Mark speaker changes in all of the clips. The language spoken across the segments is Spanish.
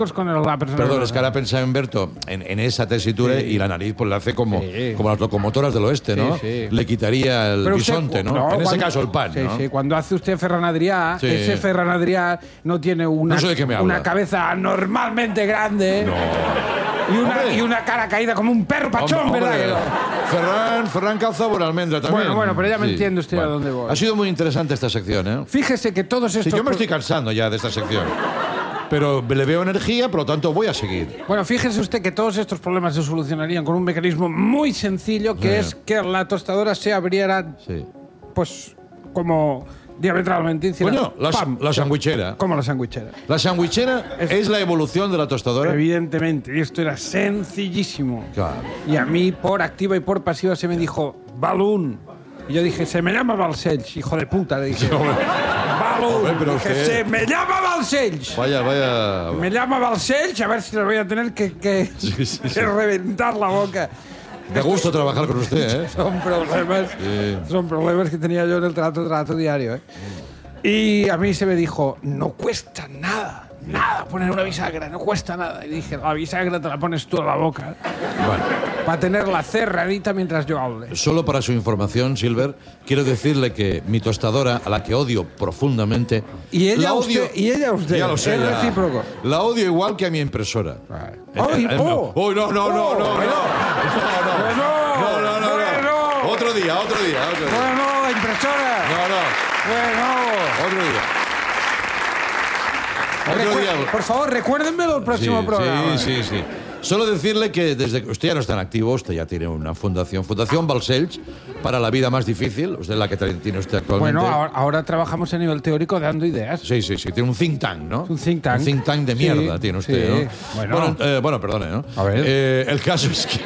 Speaker 1: con la persona.
Speaker 2: Perdón, es que ahora pensaba en Berto en esa tesitura y la nariz pues la hace como las locomotoras del oeste, ¿no?
Speaker 1: Sí.
Speaker 2: Le quitaría el bisonte, ¿no? En ese caso el pan, ¿no?
Speaker 1: Sí, cuando hace usted Ferran Adrià, ese Ferran Adrià no tiene una cabeza anormalmente grande.
Speaker 2: No.
Speaker 1: Y una cara caída como un perro pachón, ¿verdad?
Speaker 2: Ferran calza por almendra también.
Speaker 1: Bueno, pero ya me entiende usted a dónde voy.
Speaker 2: Ha sido muy interesante esta sección, ¿eh?
Speaker 1: Fíjese que todos estos...
Speaker 2: Sí, yo me estoy cansando ya de esta sección. Pero le veo energía, por lo tanto voy a seguir.
Speaker 1: Bueno, fíjese usted que todos estos problemas se solucionarían con un mecanismo muy sencillo, que es que la tostadora se abriera, pues, como diametralmente.
Speaker 2: Coño, la sandwichera.
Speaker 1: Como la sandwichera.
Speaker 2: La sandwichera es la evolución de la tostadora.
Speaker 1: Evidentemente, y esto era sencillísimo.
Speaker 2: Claro.
Speaker 1: Y a mí, por activa y por pasiva, se me dijo, Balún. Y yo dije, se me llama Balcells, hijo de puta, le dije. Balún. Dije, se me llama Balcells.
Speaker 2: Vaya.
Speaker 1: Me llama Balcells, a ver si le voy a tener que reventar la boca.
Speaker 2: Me gusta trabajar con usted, ¿eh?
Speaker 1: Son problemas que tenía yo en el trato diario, ¿eh? Y a mí se me dijo, no cuesta nada poner una bisagra, no cuesta nada. Y dije, la bisagra te la pones tú a la boca.
Speaker 2: Bueno.
Speaker 1: Para tenerla cerradita mientras yo hable.
Speaker 2: Solo para su información, Silver, quiero decirle que mi tostadora, a la que odio profundamente...
Speaker 1: Y ella a usted.
Speaker 2: Ya lo sé,
Speaker 1: es recíproco.
Speaker 2: La odio igual que a mi impresora.
Speaker 1: No.
Speaker 2: Otro día.
Speaker 1: Bueno, la impresora.
Speaker 2: Otro día.
Speaker 1: Por favor, recuérdenmelo el próximo programa.
Speaker 2: Sí. Solo decirle que desde que usted ya no está en activo, usted ya tiene una fundación Balcells para la vida más difícil, usted es la que tiene usted actualmente.
Speaker 1: Bueno, ahora trabajamos a nivel teórico dando ideas.
Speaker 2: Sí, tiene un think tank, ¿no?
Speaker 1: Un think tank.
Speaker 2: Un think tank de mierda tiene usted, ¿no? Bueno, perdone, ¿no?
Speaker 1: A ver.
Speaker 2: El caso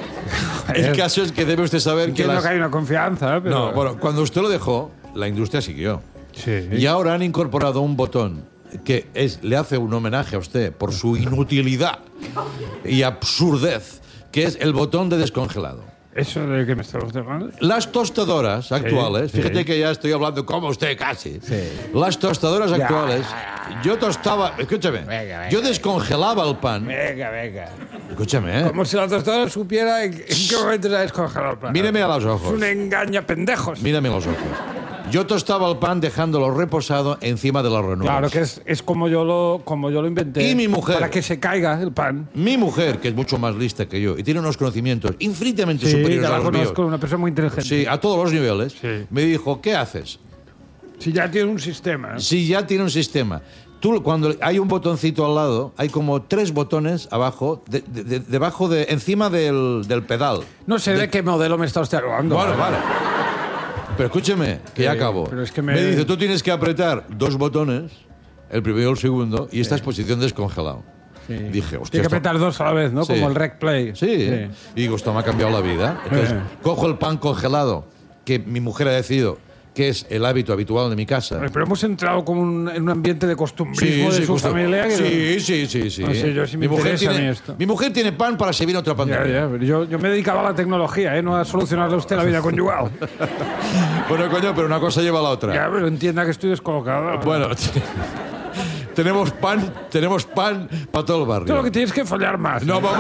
Speaker 2: es que debe usted saber que
Speaker 1: hay una confianza, pero...
Speaker 2: No, bueno, cuando usted lo dejó, la industria siguió.
Speaker 1: Sí.
Speaker 2: Y ahora han incorporado un botón que le hace un homenaje a usted por su inutilidad y absurdez, que es el botón de descongelado.
Speaker 1: ¿Eso de qué me está usted hablando?
Speaker 2: Las tostadoras actuales, fíjate que ya estoy hablando como usted casi.
Speaker 1: Sí.
Speaker 2: Las tostadoras actuales, yo tostaba, escúchame, yo descongelaba el pan.
Speaker 1: Venga.
Speaker 2: Escúchame, ¿eh?
Speaker 1: Como si la tostadora supiera en qué momento se ha descongelado el pan.
Speaker 2: Míreme a los ojos.
Speaker 1: Es un engaña pendejos.
Speaker 2: Mírame a los ojos. Yo tostaba el pan dejándolo reposado encima de las ranuras.
Speaker 1: Claro, que es como yo lo inventé.
Speaker 2: Y mi mujer.
Speaker 1: Para que se caiga el pan.
Speaker 2: Mi mujer, que es mucho más lista que yo y tiene unos conocimientos infinitamente superiores a los míos.
Speaker 1: Conozco, una persona muy inteligente.
Speaker 2: Sí, a todos los niveles.
Speaker 1: Sí.
Speaker 2: Me dijo, ¿qué haces?
Speaker 1: Si ya tiene un sistema.
Speaker 2: Si ya tiene un sistema. Tú, cuando hay un botoncito al lado, hay como 3 botones abajo, encima del pedal.
Speaker 1: No sé de qué modelo me está usted hablando.
Speaker 2: Vale. Pero escúcheme, que ya acabo.
Speaker 1: Pero es que
Speaker 2: me dice, tú tienes que apretar 2 botones, el primero y el segundo, y esta es posición descongelado.
Speaker 1: Sí.
Speaker 2: Dije, hostia.
Speaker 1: Tiene que apretar 2 a la vez, ¿no?
Speaker 2: Sí.
Speaker 1: Como el Rec Play.
Speaker 2: Sí. Y digo, esto me ha cambiado la vida. Entonces, cojo el pan congelado, que mi mujer ha decidido que es el hábito habitual de mi casa.
Speaker 1: Pero hemos entrado como en un ambiente de costumbrismo de su familia.
Speaker 2: Sí.
Speaker 1: No sé yo si me interesa a mí esto.
Speaker 2: Mi mujer tiene pan para servir otra pandemia.
Speaker 1: Pero yo me dedicaba a la tecnología, no a solucionarle a usted la vida conyugal.
Speaker 2: Bueno, coño, pero una cosa lleva a la otra.
Speaker 1: Ya, pero entienda que estoy descolocado.
Speaker 2: Bueno, tenemos pan para todo el barrio.
Speaker 1: Tú lo que tienes que follar más.
Speaker 2: No, hombre.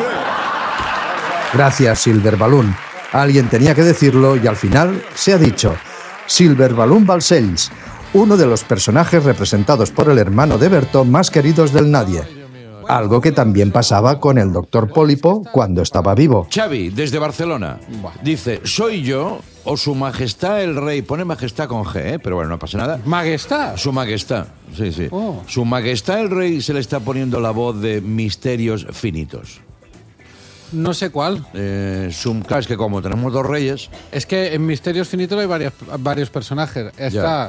Speaker 3: Gracias, Silver Balloon. Alguien tenía que decirlo y al final se ha dicho. Silver Balloon Balcells, uno de los personajes representados por el hermano de Berto más queridos del nadie. Algo que también pasaba con el Dr. Pólipo cuando estaba vivo.
Speaker 2: Xavi, desde Barcelona, dice, soy yo o su majestad el rey. Pone majestad con G, pero bueno, no pasa nada.
Speaker 1: ¿Majestad?
Speaker 2: Su majestad, sí.
Speaker 1: Oh.
Speaker 2: Su majestad el rey se le está poniendo la voz de Misterios Finitos.
Speaker 1: No sé cuál.
Speaker 2: Claro, es que como tenemos 2 reyes...
Speaker 1: Es que en Misterios Finitos hay varios personajes. Está...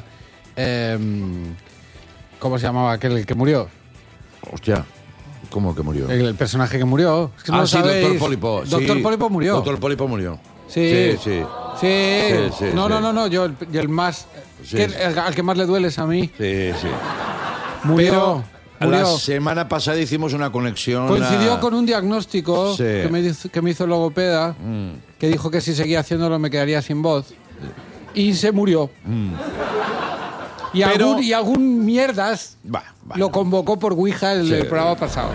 Speaker 1: ¿cómo se llamaba aquel que murió?
Speaker 2: Hostia, ¿cómo que murió?
Speaker 1: El personaje que murió. Es que no lo
Speaker 2: sí,
Speaker 1: sabéis.
Speaker 2: Doctor Pólipo.
Speaker 1: Doctor Pólipo murió.
Speaker 2: Doctor Pólipo murió.
Speaker 1: Sí.
Speaker 2: Sí.
Speaker 1: No, yo el más...
Speaker 2: Sí,
Speaker 1: al que más le duele es a mí.
Speaker 2: Sí.
Speaker 1: Murió.
Speaker 2: La semana pasada hicimos una conexión.
Speaker 1: Coincidió con un diagnóstico
Speaker 2: Sí.
Speaker 1: que me hizo el logopeda, que dijo que si seguía haciéndolo me quedaría sin voz. Y se murió. Y,
Speaker 2: Pero-
Speaker 1: algún mierdas
Speaker 2: Va.
Speaker 1: lo convocó por Ouija el programa pasado.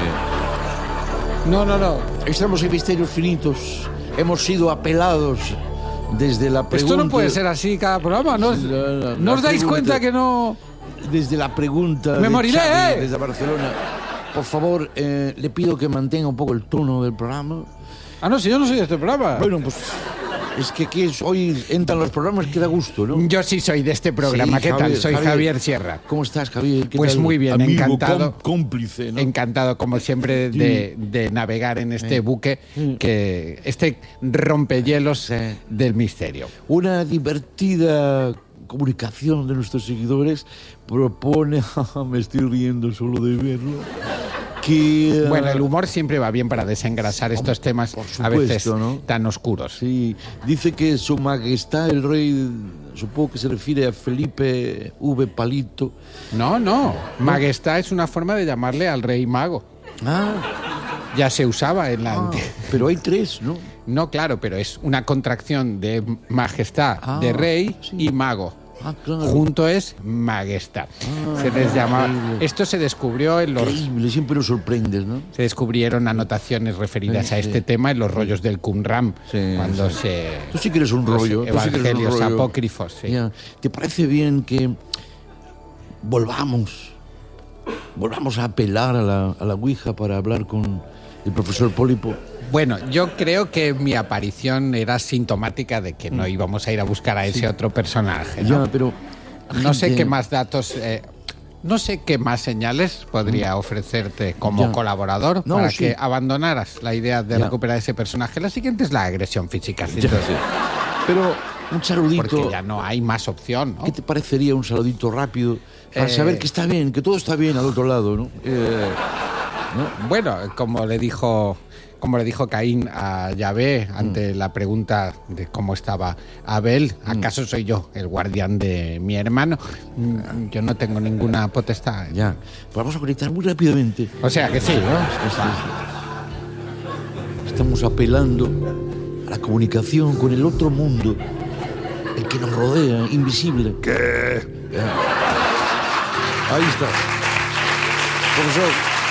Speaker 2: Sí.
Speaker 1: No.
Speaker 2: Estamos en Misterios Finitos. Hemos sido apelados desde la pregunta...
Speaker 1: Esto no puede ser así cada programa. ¿No os dais cuenta que no...?
Speaker 2: Desde la pregunta
Speaker 1: ¡Me
Speaker 2: de
Speaker 1: moriré!
Speaker 2: Xavi, desde Barcelona. Por favor, le pido que mantenga un poco el tono del programa.
Speaker 1: Ah, no, si yo no soy de este programa.
Speaker 2: Bueno, pues es que aquí hoy entran los programas que da gusto, ¿no?
Speaker 1: Yo sí soy de este programa.
Speaker 2: Sí,
Speaker 1: ¿Qué tal?
Speaker 2: Javier,
Speaker 1: Soy Javier Sierra.
Speaker 2: ¿Cómo estás, Javier? ¿Qué
Speaker 1: Pues
Speaker 2: tal?
Speaker 1: muy bien,
Speaker 2: Amigo,
Speaker 1: encantado.
Speaker 2: Cómplice, ¿no?
Speaker 1: Encantado, como siempre, de navegar en este buque, que este rompehielos del misterio.
Speaker 2: Una divertida comunicación de nuestros seguidores propone, me estoy riendo solo de verlo, que...
Speaker 1: Bueno, el humor siempre va bien para desengrasar estos temas
Speaker 2: por
Speaker 1: a veces
Speaker 2: supuesto, ¿no?
Speaker 1: tan oscuros.
Speaker 2: Sí, dice que su majestad el rey, supongo que se refiere a Felipe V. Palito.
Speaker 1: No. Majestad es una forma de llamarle al rey mago.
Speaker 2: Ah,
Speaker 1: Ya se usaba en la...
Speaker 2: pero hay tres, ¿no?
Speaker 1: No, claro, pero es una contracción de majestad,
Speaker 2: Ah,
Speaker 1: de rey
Speaker 2: sí.
Speaker 1: y mago.
Speaker 2: Ah, claro.
Speaker 1: Junto es majestad. Se les llama...
Speaker 2: increíble.
Speaker 1: Esto se descubrió en los...
Speaker 2: Increíble, siempre nos sorprendes, ¿no?
Speaker 1: Se descubrieron anotaciones referidas a este tema en los rollos del Qumran,
Speaker 2: Sí,
Speaker 1: cuando
Speaker 2: sí.
Speaker 1: se...
Speaker 2: Tú sí que eres un
Speaker 1: los
Speaker 2: rollo. tú sí que eres un
Speaker 1: evangelios
Speaker 2: rollo.
Speaker 1: apócrifos, sí.
Speaker 2: Ya. ¿Te parece bien que volvamos a apelar a la Ouija para hablar con el profesor Pólipo?
Speaker 1: Bueno, yo creo que mi aparición era sintomática de que no íbamos a ir a buscar a ese otro personaje, ¿no?
Speaker 2: Ya, pero...
Speaker 1: No sé
Speaker 2: gente-
Speaker 1: qué más datos, no sé qué más señales podría ofrecerte como
Speaker 2: Ya.
Speaker 1: colaborador
Speaker 2: No,
Speaker 1: para
Speaker 2: sí.
Speaker 1: que abandonaras la idea de
Speaker 2: Ya.
Speaker 1: recuperar ese personaje. La siguiente es la agresión física, sin
Speaker 2: Ya,
Speaker 1: duda,
Speaker 2: sí. Pero un saludito...
Speaker 1: porque ya no hay más opción, ¿no?
Speaker 2: ¿Qué te parecería un saludito rápido para saber que está bien, que todo está bien al otro lado, ¿no?
Speaker 1: Bueno, como le dijo Caín a Yahvé ante la pregunta de cómo estaba Abel, ¿acaso soy yo el guardián de mi hermano? Yo no tengo ninguna potestad.
Speaker 2: Ya. Pues vamos a conectar muy rápidamente.
Speaker 1: O sea que sí, ¿no?
Speaker 2: Estamos apelando a la comunicación con el otro mundo, el que nos rodea, invisible.
Speaker 4: ¿Qué?
Speaker 2: Ahí está. Profesor.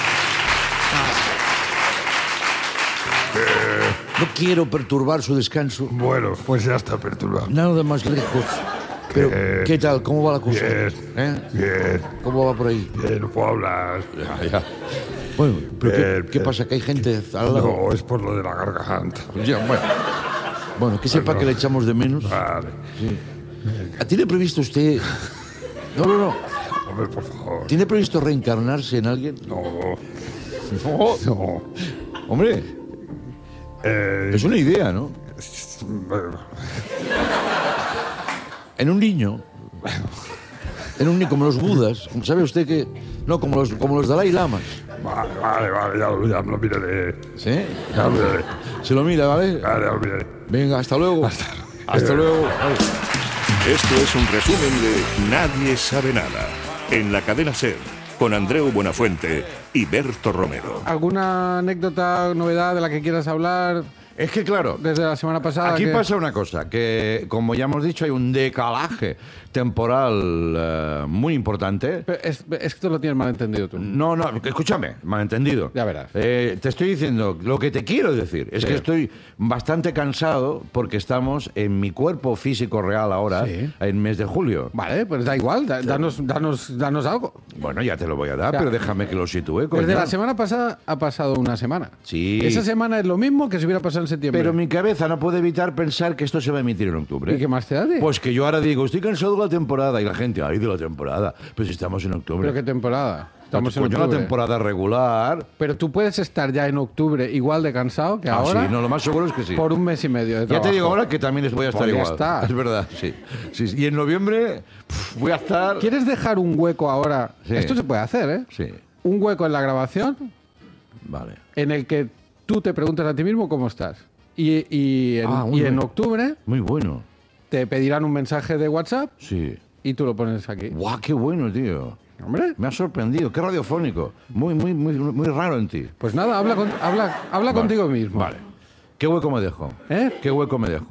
Speaker 2: No quiero perturbar su descanso.
Speaker 4: Bueno, pues ya está perturbado.
Speaker 2: Nada más lejos. Pero,
Speaker 4: ¿Qué?
Speaker 2: ¿qué tal? ¿Cómo va la cosa?
Speaker 4: Bien,
Speaker 2: ¿Eh?
Speaker 4: bien,
Speaker 2: ¿Cómo va por ahí?
Speaker 4: no puedo hablar.
Speaker 2: Bueno, pero
Speaker 4: Bien,
Speaker 2: ¿qué
Speaker 4: bien.
Speaker 2: pasa? ¿Que hay gente al lado?
Speaker 4: No, es por lo de la garganta.
Speaker 2: Ya, bueno. Bueno, que sepa que le echamos de menos.
Speaker 4: Vale.
Speaker 2: ¿Tiene previsto usted...? No.
Speaker 4: Hombre, por favor.
Speaker 2: ¿Tiene previsto reencarnarse en alguien?
Speaker 4: No.
Speaker 2: No. Hombre,
Speaker 4: Eh,
Speaker 2: es una idea, ¿no?
Speaker 4: bueno,
Speaker 2: En un niño. En un niño, como los budas. ¿Sabe usted que...? No, como los Dalai Lamas.
Speaker 4: vale, ya lo miraré.
Speaker 2: ¿Sí?
Speaker 4: Ya lo miraré.
Speaker 2: Se lo mira, ¿vale?
Speaker 4: Vale, ya lo miraré.
Speaker 2: Venga, hasta luego. Hasta luego.
Speaker 5: Esto es un resumen de Nadie sabe nada, en la cadena SER, con Andreu Buenafuente y Berto Romero.
Speaker 1: ¿Alguna anécdota, novedad de la que quieras hablar
Speaker 2: Es que claro,
Speaker 1: desde la semana pasada?
Speaker 2: aquí
Speaker 1: que-
Speaker 2: pasa una cosa, que como ya hemos dicho hay un decalaje temporal muy importante.
Speaker 1: Pero es que tú lo tienes mal entendido tú.
Speaker 2: No, escúchame, malentendido.
Speaker 1: Ya verás.
Speaker 2: Te estoy diciendo, lo que te quiero decir es que estoy bastante cansado porque estamos en mi cuerpo físico real ahora,
Speaker 1: Sí.
Speaker 2: en mes de julio.
Speaker 1: Vale, pues da igual, danos algo.
Speaker 2: Bueno, ya te lo voy a dar,
Speaker 1: Ya.
Speaker 2: pero déjame que lo sitúe. coño.
Speaker 1: Desde la semana pasada ha pasado una semana.
Speaker 2: Sí.
Speaker 1: Esa semana es lo mismo que si hubiera pasado en septiembre.
Speaker 2: Pero mi cabeza no puede evitar pensar que esto se va a emitir en octubre.
Speaker 1: ¿Y qué más te da?
Speaker 2: Pues que yo ahora digo, estoy cansado de la temporada. Y la gente, ay, de la temporada. Pues si estamos en octubre.
Speaker 1: ¿Pero qué temporada? Estamos en
Speaker 2: Coño, la
Speaker 1: octubre.
Speaker 2: temporada regular.
Speaker 1: Pero tú puedes estar ya en octubre igual de cansado que ahora
Speaker 2: Sí, no, lo más seguro es que sí.
Speaker 1: por un mes y medio de
Speaker 2: Ya
Speaker 1: trabajo.
Speaker 2: te digo ahora que también les voy a estar
Speaker 1: Pues ya
Speaker 2: igual.
Speaker 1: está.
Speaker 2: Es verdad, sí. Y en noviembre voy a estar...
Speaker 1: ¿Quieres dejar un hueco ahora?
Speaker 2: Sí.
Speaker 1: Esto se puede hacer, ¿eh?
Speaker 2: Sí,
Speaker 1: Un hueco en la grabación
Speaker 2: vale.
Speaker 1: en el que tú te preguntas a ti mismo cómo estás. Y
Speaker 2: muy
Speaker 1: en
Speaker 2: bien.
Speaker 1: octubre
Speaker 2: Muy bueno.
Speaker 1: te pedirán un mensaje de WhatsApp
Speaker 2: Sí.
Speaker 1: y tú lo pones aquí.
Speaker 2: Guau, qué bueno, tío.
Speaker 1: Hombre,
Speaker 2: Me ha sorprendido. Qué radiofónico. Muy raro en ti.
Speaker 1: pues nada, habla contigo mismo.
Speaker 2: Vale. ¿Qué hueco me dejo?
Speaker 1: ¿Eh?
Speaker 2: ¿Qué hueco me dejo?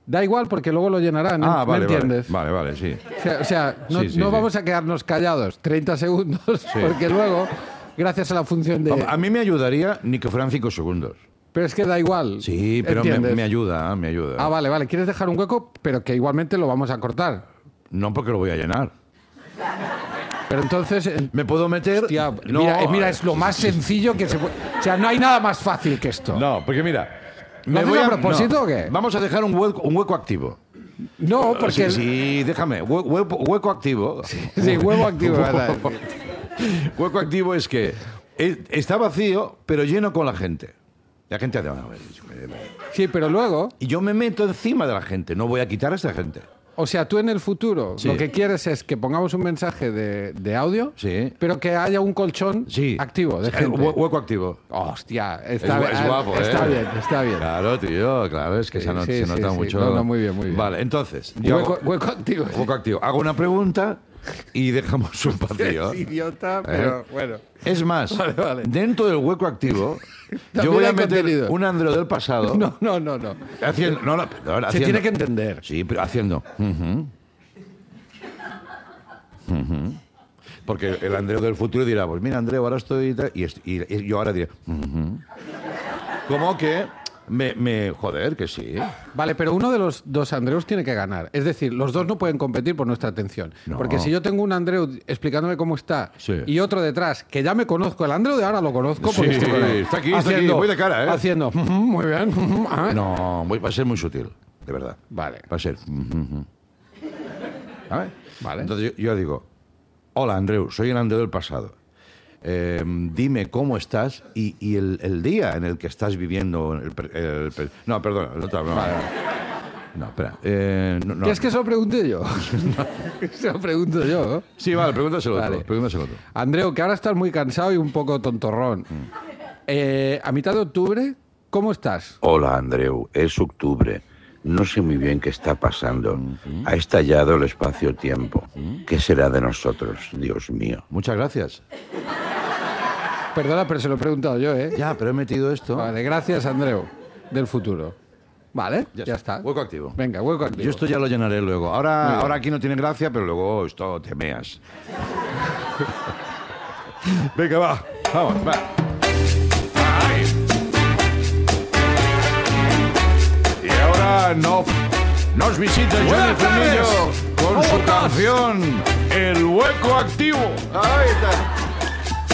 Speaker 1: Da igual porque luego lo llenarán, ¿me entiendes?
Speaker 2: Vale, sí.
Speaker 1: O sea, no vamos a quedarnos callados 30 segundos porque luego, gracias a la función de...
Speaker 2: A mí me ayudaría ni que fueran 5 segundos.
Speaker 1: Pero es que da igual.
Speaker 2: Sí, pero me ayuda.
Speaker 1: Ah, vale. ¿Quieres dejar un hueco? Pero que igualmente lo vamos a cortar.
Speaker 2: No, porque lo voy a llenar.
Speaker 1: Pero entonces...
Speaker 2: ¿Me puedo meter?
Speaker 1: Hostia, mira, es lo más sencillo que se puede... O sea, no hay nada más fácil que esto.
Speaker 2: No, porque mira...
Speaker 1: ¿Lo haces a propósito o qué?
Speaker 2: Vamos a dejar un hueco activo.
Speaker 1: No, porque...
Speaker 2: Sí, déjame. Hueco activo.
Speaker 1: Sí, huevo activo. ¿Verdad?
Speaker 2: Hueco activo es que está vacío, pero lleno con la gente. La gente hace...
Speaker 1: Sí, pero luego...
Speaker 2: Y yo me meto encima de la gente. No voy a quitar a esa gente.
Speaker 1: O sea, tú en el futuro lo que quieres es que pongamos un mensaje de audio, pero que haya un colchón activo de gente.
Speaker 2: Hueco activo.
Speaker 1: Hostia,
Speaker 2: es guapo,
Speaker 1: está bien.
Speaker 2: Claro, tío, claro, es que se nota mucho.
Speaker 1: No, muy bien.
Speaker 2: Vale, entonces...
Speaker 1: Hueco activo.
Speaker 2: Hueco activo. Hago una pregunta y dejamos un vacío.
Speaker 1: Es idiota, pero bueno.
Speaker 2: Es más,
Speaker 1: vale.
Speaker 2: dentro del hueco activo, yo voy a meter un Andreu del pasado.
Speaker 1: No.
Speaker 2: Haciendo,
Speaker 1: Se tiene que entender.
Speaker 2: Sí, pero haciendo. Porque el Andreu del futuro dirá, pues mira, Andreu, ahora estoy... Y yo ahora diré... Como que... Joder, que sí.
Speaker 1: Vale, pero uno de los dos Andreus tiene que ganar. Es decir, los dos no pueden competir por nuestra atención. No. Porque si yo tengo un Andreu explicándome cómo está y otro detrás, que ya me conozco, el Andreu de ahora lo conozco porque estoy con él.
Speaker 2: Está aquí, voy de cara, ¿eh?
Speaker 1: Haciendo, muy bien.
Speaker 2: No, va a ser muy sutil, de verdad.
Speaker 1: Vale.
Speaker 2: Va a ser...
Speaker 1: Vale.
Speaker 2: Entonces yo digo, hola Andreu, soy el Andreu del pasado. Dime cómo estás y el día en el que estás viviendo. No, perdona. No, espera.
Speaker 1: ¿Quieres que se lo pregunte yo? Se lo pregunto yo, ¿no?
Speaker 2: Sí, vale, pregúntaselo tú.
Speaker 1: Andreu, que ahora estás muy cansado y un poco tontorrón. A mitad de octubre, ¿cómo estás?
Speaker 6: Hola, Andreu. Es octubre. No sé muy bien qué está pasando. Ha estallado el espacio-tiempo. ¿Qué será de nosotros, Dios mío?
Speaker 2: Muchas gracias.
Speaker 1: Perdona, pero se lo he preguntado yo, ¿eh?
Speaker 2: Ya, pero he metido esto.
Speaker 1: Vale, gracias, Andreu, del futuro. Vale, ya está.
Speaker 2: Hueco activo.
Speaker 1: Venga, hueco activo.
Speaker 2: Yo esto ya lo llenaré luego. Ahora aquí no tiene gracia, pero luego esto te meas. Venga, vamos, va. Y ahora nos visita Johnny Fernillo con su canción El Hueco Activo. Ahí está.